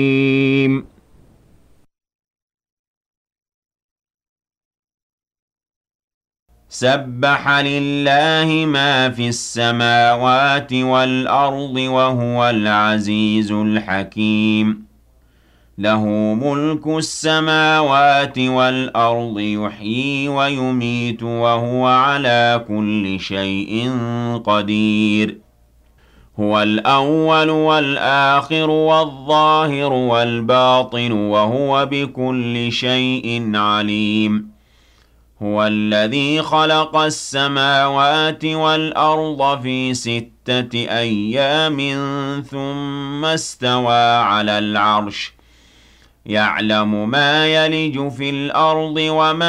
سبح لله ما في السماوات والأرض وهو العزيز الحكيم له ملك السماوات والأرض يحيي ويميت وهو على كل شيء قدير هو الأول والآخر والظاهر والباطن وهو بكل شيء عليم هو الذي خلق السماوات والأرض في 6 أيام ثم استوى على العرش يعلم ما يلج في الأرض وما